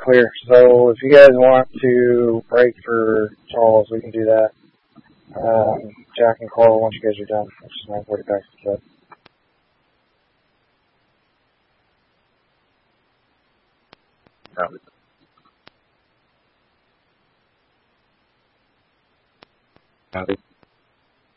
clear. So if you guys want to break for Charles, we can do that. Jack and Carl, once you guys are done, I'll just not worry back to that. Copy.